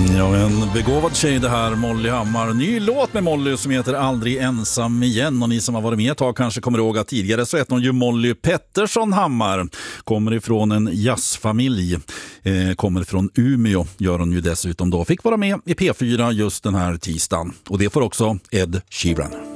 Ja, en begåvad tjej det här, Molly Hammar. Ny låt med Molly som heter Aldrig ensam igen. Och ni som har varit med ett tag kanske kommer ihåg att tidigare så hette hon ju Molly Pettersson Hammar. Kommer ifrån en jazzfamilj. Kommer från Umeå gör hon ju dessutom då. Fick vara med i P4 just den här tisdagen. Och det får också Ed Sheeran.